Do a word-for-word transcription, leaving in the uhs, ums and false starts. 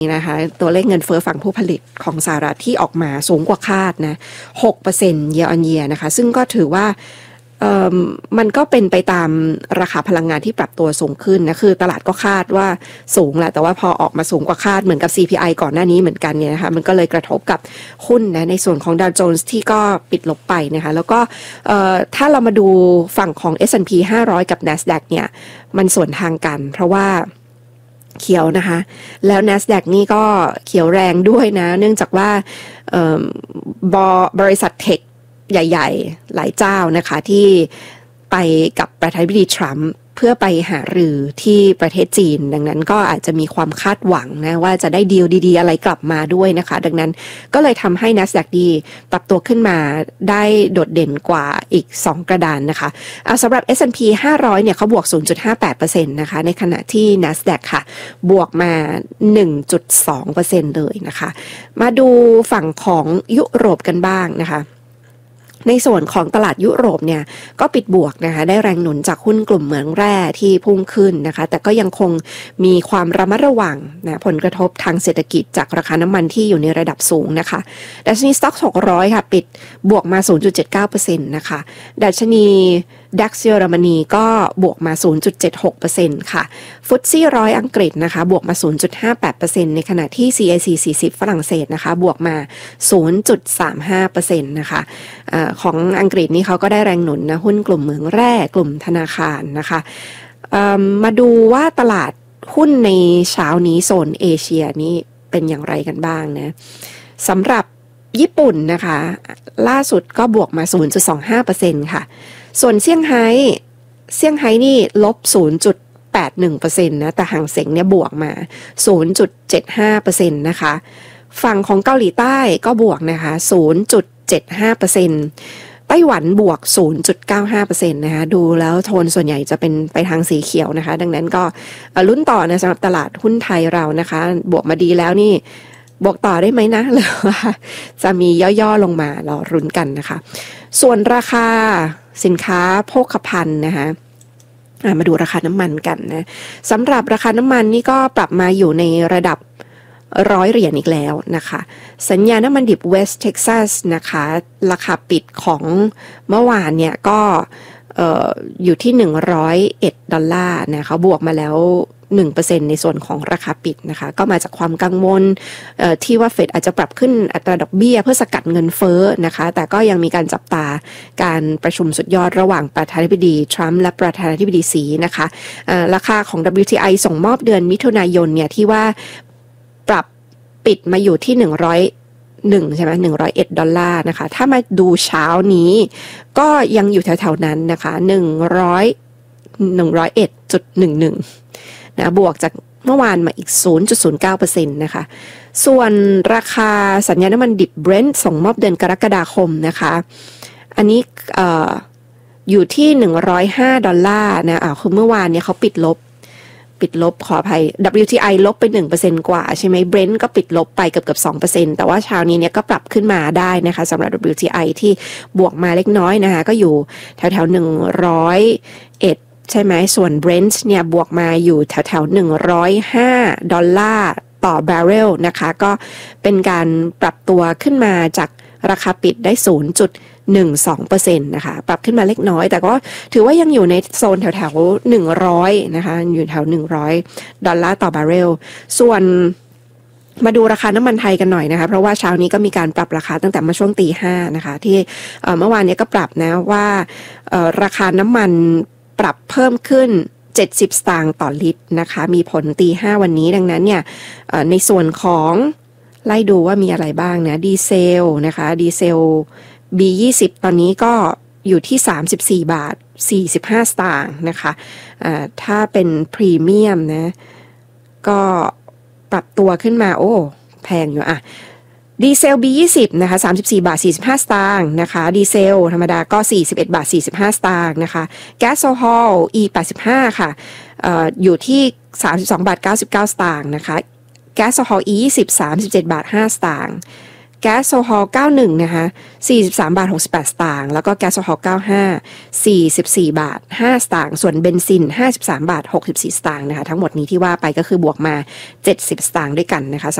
นะคะตัวเลขเงินเฟ้อฝั่งผู้ผลิตของสหรัฐที่ออกมาสูงกว่าคาดนะ หกเปอร์เซ็นต์ year on year นะคะซึ่งก็ถือว่ามันก็เป็นไปตามราคาพลังงานที่ปรับตัวสูงขึ้นนะคือตลาดก็คาดว่าสูงแหละแต่ว่าพอออกมาสูงกว่าคาดเหมือนกับ ซี พี ไอ ก่อนหน้านี้เหมือนกันเนี่ยนะคะมันก็เลยกระทบกับหุ้นนะในส่วนของ Dow Jones ที่ก็ปิดลบไปนะคะแล้วก็ถ้าเรามาดูฝั่งของ เอส แอนด์ พี ห้าร้อยกับ NASDAQ เนี่ยมันส่วนทางกันเพราะว่าเขียวนะคะแล้ว NASDAQ นี่ก็เขียวแรงด้วยนะเนื่องจากว่าบริษัทเทคใหญ่ๆหลายเจ้านะคะที่ไปกับประธานาธิบดีทรัมป์เพื่อไปหารือที่ประเทศจีนดังนั้นก็อาจจะมีความคาดหวังนะว่าจะได้ดีลดีๆอะไรกลับมาด้วยนะคะดังนั้นก็เลยทำให้ NASDAQ ดีปรับตัวขึ้นมาได้โดดเด่นกว่าอีกสองกระดานนะคะเอาสำหรับ เอส แอนด์ พี ห้าร้อยเนี่ยเขาบวก ศูนย์จุดห้าแปดเปอร์เซ็นต์ นะคะในขณะที่ NASDAQ ค่ะบวกมา หนึ่งจุดสองเปอร์เซ็นต์ เลยนะคะมาดูฝั่งของยุโรปกันบ้างนะคะในส่วนของตลาดยุโรปเนี่ยก็ปิดบวกนะคะได้แรงหนุนจากหุ้นกลุ่มเหมืองแร่ที่พุ่งขึ้นนะคะแต่ก็ยังคงมีความระมัดระวังนะผลกระทบทางเศรษฐกิจจากราคาน้ำมันที่อยู่ในระดับสูงนะคะดัชนี Stoxx หกร้อยค่ะปิดบวกมา ศูนย์จุดเจ็ดเก้าเปอร์เซ็นต์ นะคะดัชนี ดัค เยอรมนีก็บวกมา ศูนย์จุดเจ็ดหกเปอร์เซ็นต์ ค่ะฟุตซี่ร้อยอังกฤษนะคะบวกมา ศูนย์จุดห้าแปดเปอร์เซ็นต์ ในขณะที่ ซี ไอ ซี สี่สิบฝรั่งเศสนะคะบวกมา ศูนย์จุดสามห้าเปอร์เซ็นต์ นะคะเอ่อของอังกฤษนี่เขาก็ได้แรงหนุนนะหุ้นกลุ่มเหมืองแร่กลุ่มธนาคารนะคะเอ่อมาดูว่าตลาดหุ้นในเช้านี้โซนเอเชียนี่เป็นอย่างไรกันบ้างนะสำหรับญี่ปุ่นนะคะล่าสุดก็บวกมา ศูนย์จุดสองห้าเปอร์เซ็นต์ ค่ะส่วนเซี่ยงไฮ้เซี่ยงไฮ้นี่ลบ ศูนย์จุดแปดหนึ่งเปอร์เซ็นต์ นะแต่ห่างเส็งเนี่ยบวกมา ศูนย์จุดเจ็ดห้าเปอร์เซ็นต์ นะคะฝั่งของเกาหลีใต้ก็บวกนะคะ ศูนย์จุดเจ็ดห้าเปอร์เซ็นต์ ไต้หวันบวก ศูนย์จุดเก้าห้าเปอร์เซ็นต์ นะคะดูแล้วโทนส่วนใหญ่จะเป็นไปทางสีเขียวนะคะดังนั้นก็ลุ้นต่อนะสำหรับตลาดหุ้นไทยเรานะคะบวกมาดีแล้วนี่บวกต่อได้ไหมนะหรือว่าจะมีย่อๆลงมารอรุ้นกันนะคะส่วนราคาสินค้าโภคภัณฑ์นะคะมาดูราคาน้ำมันกันนะสำหรับราคาน้ำมันนี่ก็ปรับมาอยู่ในระดับร้อยเหรียญอีกแล้วนะคะสัญญาน้ำมันดิบเวสต์เท็กซัสนะคะราคาปิดของเมื่อวานเนี่ยก็เอ่ออยู่ที่หนึ่งร้อยเอ็ดดอลลาร์นะเขาบวกมาแล้วหนึ่งเปอร์เซ็นต์ ในส่วนของราคาปิดนะคะก็มาจากความกังวลที่ว่าเฟดอาจจะปรับขึ้นอัตราดอกเบี้ยเพื่อสกัดเงินเฟ้อนะคะแต่ก็ยังมีการจับตาการประชุมสุดยอดระหว่างประธานาธิบดีทรัมป์และประธานาธิบดีสีนะคะราคาของ ดับเบิลยู ที ไอ ส่งมอบเดือนมิถุนายนเนี่ยที่ว่าปรับปิดมาอยู่ที่หนึ่งร้อยหนึ่งใช่ไหมหนึ่งร้อยเอ็ดดอลลาร์นะคะถ้ามาดูเช้านี้ก็ยังอยู่แถวๆนั้นนะคะหนึ่งร้อยหนึ่งร้อยเอ็ดจุดหนึ่งหนึ่งนะบวกจากเมื่อวานมาอีก ศูนย์จุดศูนย์เก้าเปอร์เซ็นต์ นะคะส่วนราคาสัญญาน้ำมันดิบ Brent ส่งมอบเดือนกรกฎาคมนะคะอันนี้เอ่ออยู่ที่หนึ่งร้อยห้าดอลลาร์นะอ่าคือเมื่อวานเนี่ยเขาปิดลบปิดลบขออภัย ดับเบิลยู ที ไอ ลบไป หนึ่งเปอร์เซ็นต์ กว่าใช่ไหม Brent ก็ปิดลบไปเกือบๆ สองเปอร์เซ็นต์ แต่ว่าเช้านี้เนี่ยก็ปรับขึ้นมาได้นะคะสำหรับ ดับเบิลยู ที ไอ ที่บวกมาเล็กน้อยนะคะก็อยู่แถวๆหนึ่งร้อยเอ็ดใช่ไหมส่วน Brent เนี่ยบวกมาอยู่แถวๆหนึ่งร้อยห้าดอลลาร์ต่อบาร์เรลนะคะก็เป็นการปรับตัวขึ้นมาจากราคาปิดได้ ศูนย์จุดหนึ่งสองเปอร์เซ็นต์ นะคะปรับขึ้นมาเล็กน้อยแต่ก็ถือว่ายังอยู่ในโซนแถวๆหนึ่งร้อยนะคะอยู่แถวหนึ่งร้อยดอลลาร์ต่อบาร์เรลส่วนมาดูราคาน้ำมันไทยกันหน่อยนะคะเพราะว่าเช้านี้ก็มีการปรับราคาตั้งแต่มาช่วงตีห้านะคะที่เมื่อวานนี้ก็ปรับนะว่าราคาน้ำมันปรับเพิ่มขึ้นเจ็ดสิบสตางค์ต่อลิตรนะคะมีผลตีห้าวันนี้ดังนั้นเนี่ยในส่วนของไล่ดูว่ามีอะไรบ้างนะดีเซลนะคะดีเซล บี ยี่สิบ ตอนนี้ก็อยู่ที่สามสิบสี่บาทสี่สิบห้าสตางค์นะคะถ้าเป็นพรีเมียมนะก็ปรับตัวขึ้นมาโอ้แพงอยู่อะดีเซล บี ยี่สิบ นะคะสามสิบสี่บาทสี่สิบห้าสตางค์นะคะดีเซลธรรมดาก็สี่สิบเอ็ดบาทสี่สิบห้าสตางค์นะคะแก๊สโซฮอล อี แปดสิบห้าค่ะ เอ่อ อยู่ที่สามสิบสองบาทเก้าสิบเก้าสตางค์นะคะแก๊สโซฮอล อี ยี่สิบ สามสิบเจ็ดบาทห้าสตางค์แก๊สโซฮอลเก้าสิบเอ็ดนะคะสี่สิบสามบาทหกสิบแปดสตางค์แล้วก็แก๊สโซฮอลเก้าสิบห้า สี่สิบสี่บาทห้าสตางค์ส่วนเบนซินห้าสิบสามบาทหกสิบสี่สตางค์นะคะทั้งหมดนี้ที่ว่าไปก็คือบวกมาเจ็ดสิบสตางค์ด้วยกันนะคะ